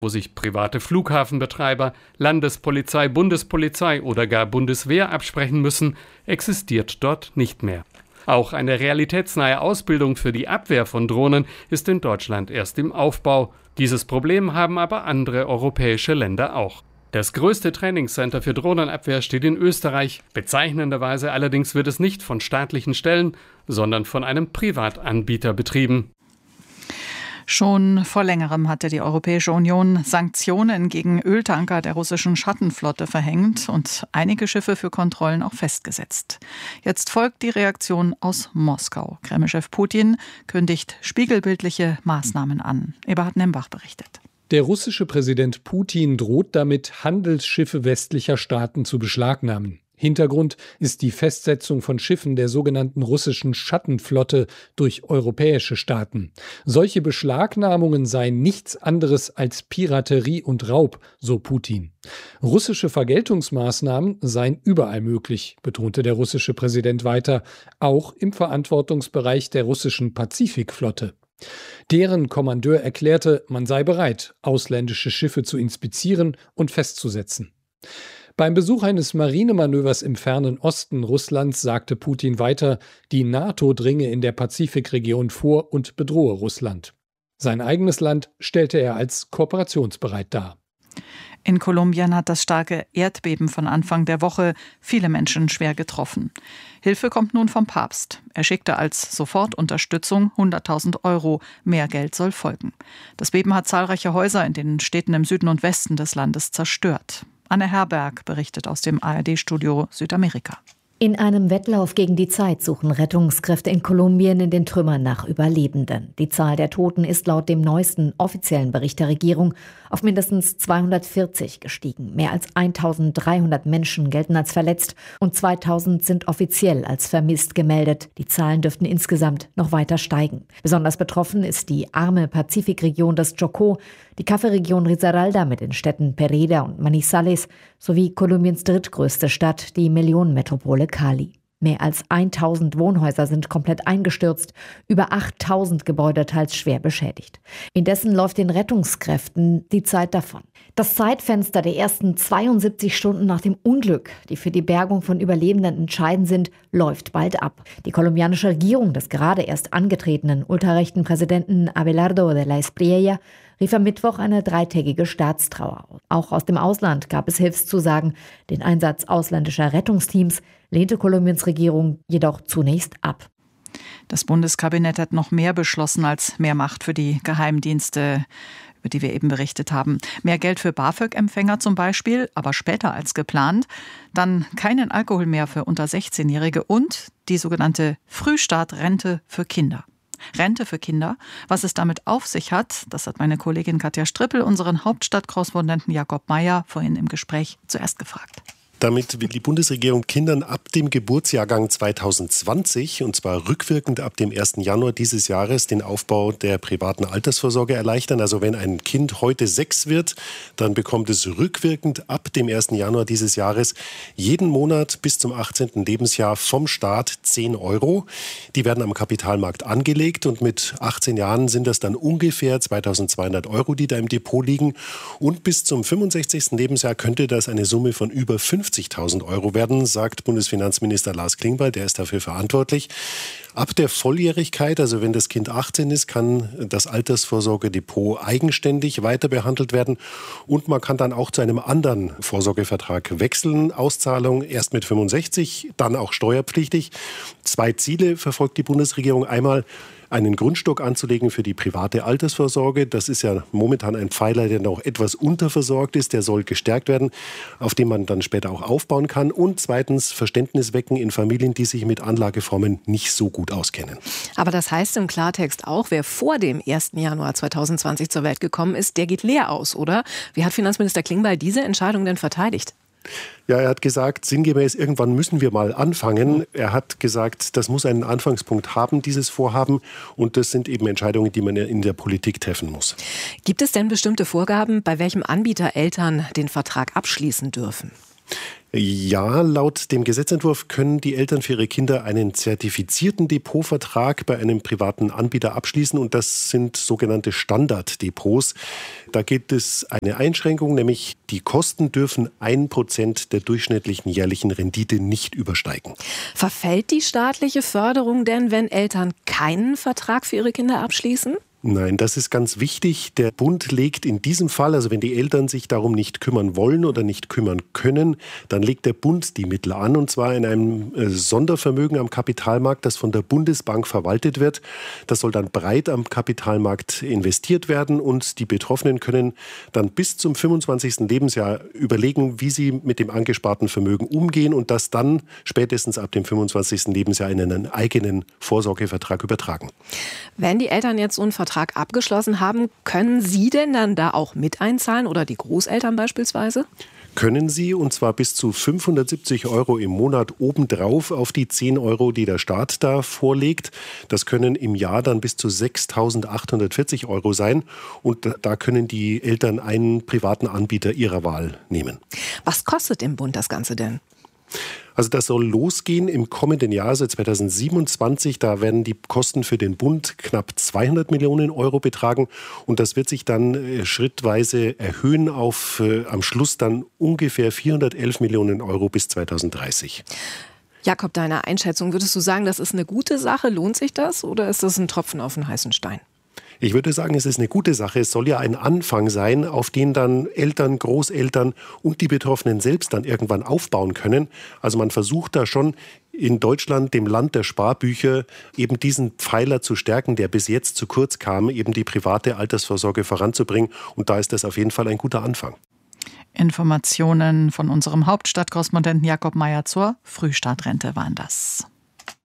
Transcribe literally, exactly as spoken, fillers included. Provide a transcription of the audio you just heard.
wo sich private Flughafenbetreiber, Landespolizei, Bundespolizei oder gar Bundeswehr absprechen müssen, existiert dort nicht mehr. Auch eine realitätsnahe Ausbildung für die Abwehr von Drohnen ist in Deutschland erst im Aufbau. Dieses Problem haben aber andere europäische Länder auch. Das größte Trainingscenter für Drohnenabwehr steht in Österreich. Bezeichnenderweise allerdings wird es nicht von staatlichen Stellen, sondern von einem Privatanbieter betrieben. Schon vor längerem hatte die Europäische Union Sanktionen gegen Öltanker der russischen Schattenflotte verhängt und einige Schiffe für Kontrollen auch festgesetzt. Jetzt folgt die Reaktion aus Moskau. Kreml-Chef Putin kündigt spiegelbildliche Maßnahmen an. Eberhard Nembach berichtet. Der russische Präsident Putin droht damit, Handelsschiffe westlicher Staaten zu beschlagnahmen. Hintergrund ist die Festsetzung von Schiffen der sogenannten russischen Schattenflotte durch europäische Staaten. Solche Beschlagnahmungen seien nichts anderes als Piraterie und Raub, so Putin. Russische Vergeltungsmaßnahmen seien überall möglich, betonte der russische Präsident weiter, auch im Verantwortungsbereich der russischen Pazifikflotte. Deren Kommandeur erklärte, man sei bereit, ausländische Schiffe zu inspizieren und festzusetzen. Beim Besuch eines Marinemanövers im fernen Osten Russlands sagte Putin weiter, die NATO dringe in der Pazifikregion vor und bedrohe Russland. Sein eigenes Land stellte er als kooperationsbereit dar. In Kolumbien hat das starke Erdbeben von Anfang der Woche viele Menschen schwer getroffen. Hilfe kommt nun vom Papst. Er schickte als Sofortunterstützung hunderttausend Euro. Mehr Geld soll folgen. Das Beben hat zahlreiche Häuser in den Städten im Süden und Westen des Landes zerstört. Anne Herberg berichtet aus dem A R D-Studio Südamerika. In einem Wettlauf gegen die Zeit suchen Rettungskräfte in Kolumbien in den Trümmern nach Überlebenden. Die Zahl der Toten ist laut dem neuesten offiziellen Bericht der Regierung auf mindestens zweihundertvierzig gestiegen. Mehr als eintausenddreihundert Menschen gelten als verletzt und zweitausend sind offiziell als vermisst gemeldet. Die Zahlen dürften insgesamt noch weiter steigen. Besonders betroffen ist die arme Pazifikregion des Chocó, die Kaffeeregion Risaralda mit den Städten Pereira und Manizales sowie Kolumbiens drittgrößte Stadt, die Millionenmetropole Cali. Mehr als tausend Wohnhäuser sind komplett eingestürzt, über achttausend Gebäude teils schwer beschädigt. Indessen läuft den Rettungskräften die Zeit davon. Das Zeitfenster der ersten zweiundsiebzig Stunden nach dem Unglück, die für die Bergung von Überlebenden entscheidend sind, läuft bald ab. Die kolumbianische Regierung des gerade erst angetretenen ultrarechten Präsidenten Abelardo de la Espriella rief am Mittwoch eine dreitägige Staatstrauer aus. Auch aus dem Ausland gab es Hilfszusagen. Den Einsatz ausländischer Rettungsteams lehnte Kolumbiens Regierung jedoch zunächst ab. Das Bundeskabinett hat noch mehr beschlossen als mehr Macht für die Geheimdienste, über die wir eben berichtet haben. Mehr Geld für BAföG-Empfänger zum Beispiel, aber später als geplant. Dann keinen Alkohol mehr für unter sechzehnjährige und die sogenannte Frühstartrente für Kinder. Rente für Kinder. Was es damit auf sich hat, das hat meine Kollegin Katja Strippel, unseren Hauptstadtkorrespondenten Jakob Meyer, vorhin im Gespräch zuerst gefragt. Damit will die Bundesregierung Kindern ab dem Geburtsjahrgang zweitausendzwanzig, und zwar rückwirkend ab dem ersten Januar dieses Jahres, den Aufbau der privaten Altersvorsorge erleichtern. Also wenn ein Kind heute sechs wird, dann bekommt es rückwirkend ab dem ersten Januar dieses Jahres jeden Monat bis zum achtzehnten Lebensjahr vom Staat zehn Euro. Die werden am Kapitalmarkt angelegt und mit achtzehn Jahren sind das dann ungefähr zweitausendzweihundert Euro, die da im Depot liegen. Und bis zum fünfundsechzigsten Lebensjahr könnte das eine Summe von über fünfzigtausend Euro werden, sagt Bundesfinanzminister Lars Klingbeil, der ist dafür verantwortlich. Ab der Volljährigkeit, also wenn das Kind achtzehn ist, kann das Altersvorsorgedepot eigenständig weiter behandelt werden und man kann dann auch zu einem anderen Vorsorgevertrag wechseln. Auszahlung erst mit fünfundsechzig, dann auch steuerpflichtig. Zwei Ziele verfolgt die Bundesregierung. Einmal einen Grundstock anzulegen für die private Altersvorsorge. Das ist ja momentan ein Pfeiler, der noch etwas unterversorgt ist. Der soll gestärkt werden, auf dem man dann später auch aufbauen kann. Und zweitens Verständnis wecken in Familien, die sich mit Anlageformen nicht so gut auskennen. Aber das heißt im Klartext auch, wer vor dem ersten Januar zweitausendzwanzig zur Welt gekommen ist, der geht leer aus, oder? Wie hat Finanzminister Klingbeil diese Entscheidung denn verteidigt? Ja, er hat gesagt, sinngemäß, irgendwann müssen wir mal anfangen. Er hat gesagt, das muss einen Anfangspunkt haben, dieses Vorhaben. Und das sind eben Entscheidungen, die man in der Politik treffen muss. Gibt es denn bestimmte Vorgaben, bei welchem Anbieter Eltern den Vertrag abschließen dürfen? Ja, laut dem Gesetzentwurf können die Eltern für ihre Kinder einen zertifizierten Depotvertrag bei einem privaten Anbieter abschließen und das sind sogenannte Standarddepots. Da gibt es eine Einschränkung, nämlich die Kosten dürfen ein Prozent der durchschnittlichen jährlichen Rendite nicht übersteigen. Verfällt die staatliche Förderung denn, wenn Eltern keinen Vertrag für ihre Kinder abschließen? Nein, das ist ganz wichtig. Der Bund legt in diesem Fall, also wenn die Eltern sich darum nicht kümmern wollen oder nicht kümmern können, dann legt der Bund die Mittel an und zwar in einem Sondervermögen am Kapitalmarkt, das von der Bundesbank verwaltet wird. Das soll dann breit am Kapitalmarkt investiert werden und die Betroffenen können dann bis zum fünfundzwanzigsten Lebensjahr überlegen, wie sie mit dem angesparten Vermögen umgehen und das dann spätestens ab dem fünfundzwanzigsten Lebensjahr in einen eigenen Vorsorgevertrag übertragen. Wenn die Eltern jetzt so einen Vertrag abgeschlossen haben, können Sie denn dann da auch mit einzahlen oder die Großeltern beispielsweise? Können Sie, und zwar bis zu fünfhundertsiebzig Euro im Monat obendrauf auf die zehn Euro, die der Staat da vorlegt. Das können im Jahr dann bis zu sechstausendachthundertvierzig Euro sein. Und da können die Eltern einen privaten Anbieter ihrer Wahl nehmen. Was kostet im Bund das Ganze denn? Also das soll losgehen im kommenden Jahr, also zweitausendsiebenundzwanzig. Da werden die Kosten für den Bund knapp zweihundert Millionen Euro betragen. Und das wird sich dann äh, schrittweise erhöhen auf äh, am Schluss dann ungefähr vierhundertelf Millionen Euro bis zweitausenddreißig. Jakob, deine Einschätzung, würdest du sagen, das ist eine gute Sache? Lohnt sich das oder ist das ein Tropfen auf den heißen Stein? Ich würde sagen, es ist eine gute Sache. Es soll ja ein Anfang sein, auf den dann Eltern, Großeltern und die Betroffenen selbst dann irgendwann aufbauen können. Also man versucht da schon in Deutschland, dem Land der Sparbücher, eben diesen Pfeiler zu stärken, der bis jetzt zu kurz kam, eben die private Altersvorsorge voranzubringen. Und da ist das auf jeden Fall ein guter Anfang. Informationen von unserem Hauptstadtkorrespondenten Jakob Mayer zur Frühstartrente waren das.